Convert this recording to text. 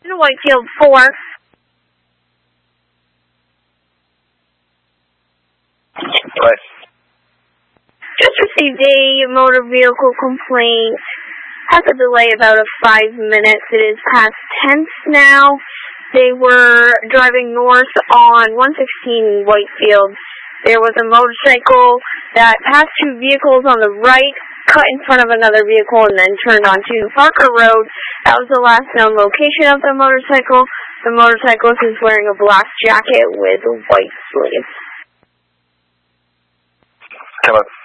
Whitefield 4. Right. Just received a motor vehicle complaint. Has a delay about 5 minutes. It is past 10th now. They were driving north on 116 Whitefield. There was a motorcycle that passed two vehicles on the right, cut in front of another vehicle, and then turned onto Parker Road. That was the last known location of the motorcycle. The motorcyclist is wearing a black jacket with white sleeves. Come on.